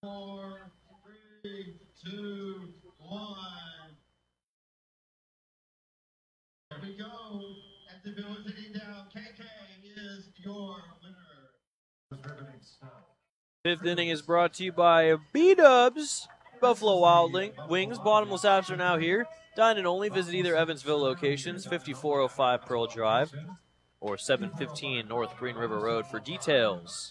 4, 3, 2, 1. Here we go. At the Village down, KK is your winner. Fifth inning is brought to you by B-Dubs. Buffalo Wild Wings. Bottomless apps are now here. Dine and only. Visit either Evansville locations, 5405 Pearl Drive or 715 North Green River Road for details.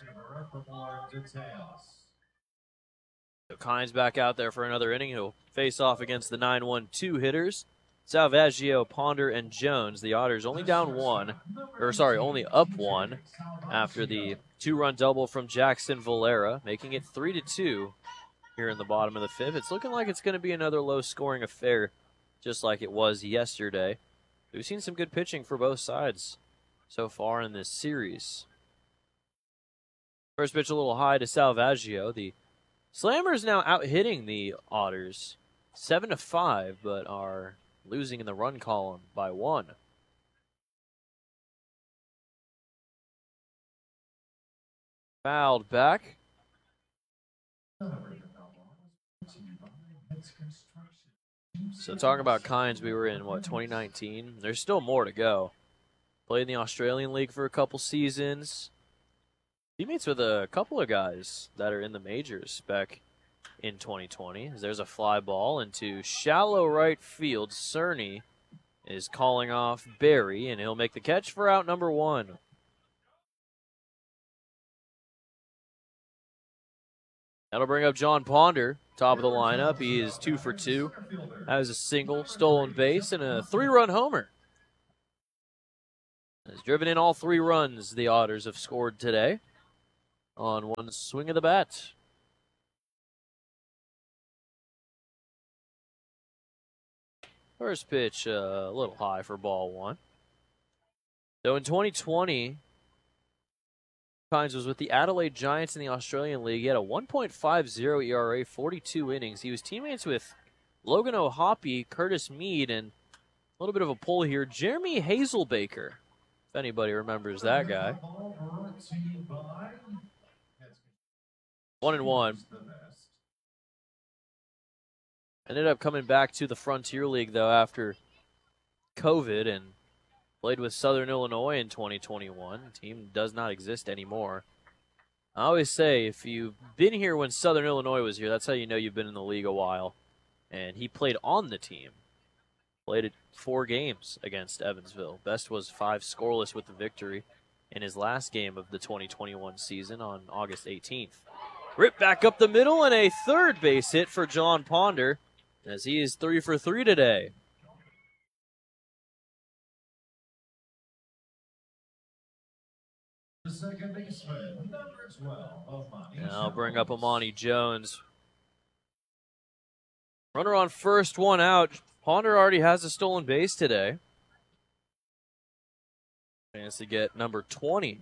So Kynes back out there for another inning. He'll face off against the 9-1-2 hitters. Salvaggio, Ponder, and Jones. The Otters only only up one after the two-run double from Jackson Valera, making it 3-2 here in the bottom of the fifth. It's looking like it's going to be another low-scoring affair, just like it was yesterday. We've seen some good pitching for both sides so far in this series. First pitch a little high to Salvaggio. The Slammers now out-hitting the Otters 7-5, but are losing in the run column by 1. Fouled back. So talking about Kynes, we were in, 2019? There's still more to go. Played in the Australian League for a couple seasons. Teammates with a couple of guys that are in the majors back in 2020. There's a fly ball into shallow right field. Cerny is calling off Barry, and he'll make the catch for out number 1. That'll bring up John Ponder, top of the lineup. He is 2 for 2. Has a single, stolen base, and a 3-run homer. Has driven in all 3 runs the Otters have scored today on one swing of the bat. First pitch a little high for ball 1. So in 2020, Kynes was with the Adelaide Giants in the Australian League. He had a 1.50 ERA, 42 innings. He was teammates with Logan O'Hoppe, Curtis Mead, and a little bit of a pull here, Jeremy Hazelbaker, if anybody remembers that guy. 1-1. Ended up coming back to the Frontier League, though, after COVID, and played with Southern Illinois in 2021. The team does not exist anymore. I always say, if you've been here when Southern Illinois was here, that's how you know you've been in the league a while. And he played on the team. Played 4 games against Evansville. Best was 5 scoreless with the victory in his last game of the 2021 season on August 18th. Ripped back up the middle and a third base hit for John Ponder, as he is 3 for 3 today. The second baseman, number 12, And I'll bring up Amani Jones. Runner on first, 1 out. Ponder already has a stolen base today. Chance to get number 20.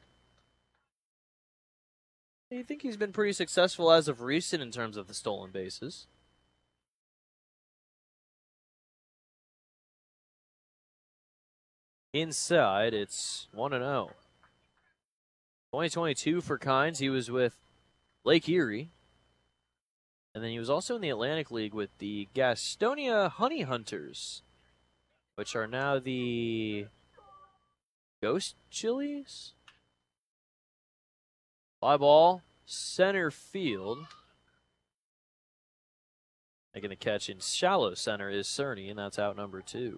I think he's been pretty successful as of recent in terms of the stolen bases. Inside, it's 1-0. 2022 for Kynes, he was with Lake Erie. And then he was also in the Atlantic League with the Gastonia Honey Hunters, which are now the Ghost Chilies? Fly ball, center field. Making the catch in shallow center is Cerny, and that's out number 2.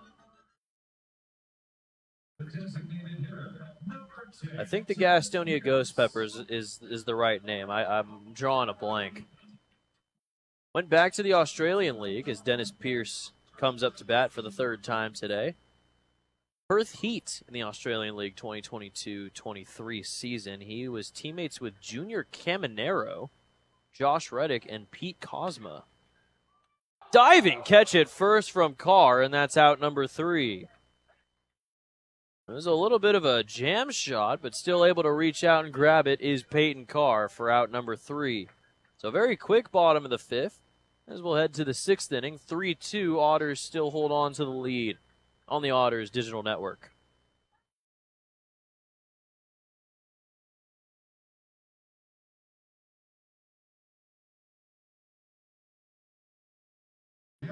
I think the Gastonia Ghost Peppers is the right name. I'm drawing a blank. Went back to the Australian League as Dennis Pierce comes up to bat for the 3rd time today. Perth Heat in the Australian League 2022-23 season. He was teammates with Junior Caminero, Josh Reddick, and Pete Cosma. Diving catch at first from Carr, and that's out number 3. It was a little bit of a jam shot, but still able to reach out and grab it is Peyton Carr for out number 3. So very quick bottom of the 5th. As we'll head to the 6th inning, 3-2, Otters still hold on to the lead on the Otters Digital Network.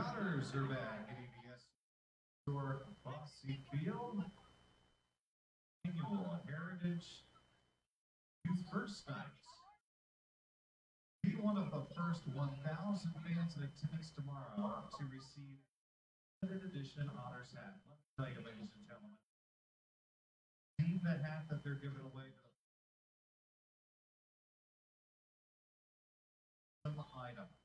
Otters are back at EBS Store Bossy Field. Annual Heritage Youth First Night. Be one of the first 1,000 fans in attendance tomorrow to receive a limited edition Otters hat. Let me tell you, ladies and gentlemen, see the hat that they're giving away to the item.